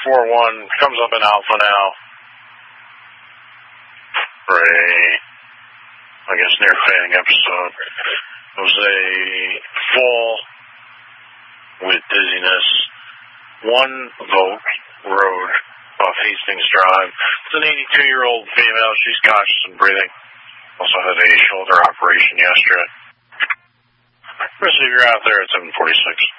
441 comes up in Alpha now. Ray, I guess near fading episode. It was a fall with dizziness. 1 Vogue Road off Hastings Drive. It's an 82-year-old female. She's conscious and breathing. Also had a shoulder operation yesterday. Chris, if you're out there at 746.